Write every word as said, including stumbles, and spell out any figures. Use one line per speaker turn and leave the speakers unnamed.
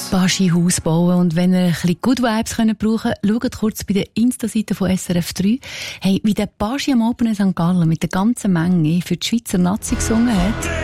Baschi-Haus bauen. Und wenn ihr ein bisschen Good Vibes könnt brauchen könnt, schaut kurz bei der Insta-Seite von S R F drei. Hey, wie der Baschi am Open in Sankt Gallen mit der ganzen Menge für die Schweizer Nazi gesungen hat.